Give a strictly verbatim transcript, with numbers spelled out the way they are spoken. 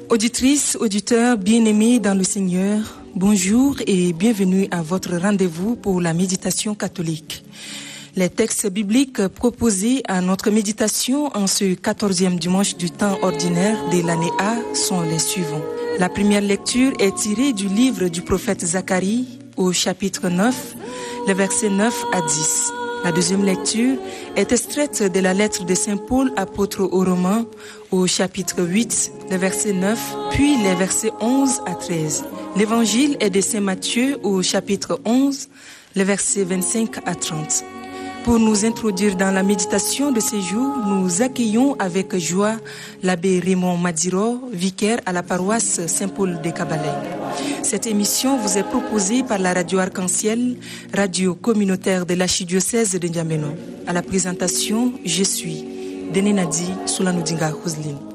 Auditrices, auditeurs bien-aimés dans le Seigneur, bonjour et bienvenue à votre rendez-vous pour la méditation catholique. Les textes bibliques proposés à notre méditation en ce quatorzième dimanche du temps ordinaire de l'année A sont les suivants. La première lecture est tirée du livre du prophète Zacharie au chapitre neuf, les versets neuf à dix. La deuxième lecture est extraite de la lettre de Saint Paul, apôtre aux Romains, au chapitre huit, les versets neuf, puis les versets onze à treize. L'évangile est de Saint Matthieu au chapitre onze, les versets vingt-cinq à trente. Pour nous introduire dans la méditation de ces jours, nous accueillons avec joie l'abbé Raymond Madiro, vicaire à la paroisse Saint-Paul de Cabalet. Cette émission vous est proposée par la radio Arc-en-Ciel, radio communautaire de l'archidiocèse de N'Djamena. À la présentation, je suis Dené Nadi Soulanoudinga Roseline.